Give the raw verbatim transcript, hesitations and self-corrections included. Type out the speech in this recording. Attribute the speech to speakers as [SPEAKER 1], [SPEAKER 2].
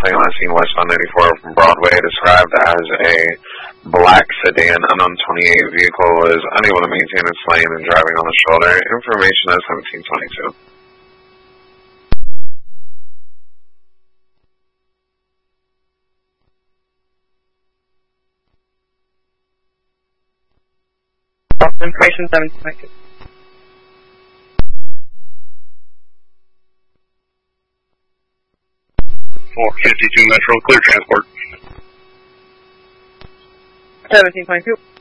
[SPEAKER 1] Mustang last seen westbound ninety-four from Broadway, described as a black sedan, unknown twenty-eight vehicle, was unable to maintain its lane and driving on the shoulder. Information at seventeen twenty-two.
[SPEAKER 2] Information seventeen twenty-two.
[SPEAKER 3] four fifty-two Metro, clear transport.
[SPEAKER 2] seventeen twenty-two.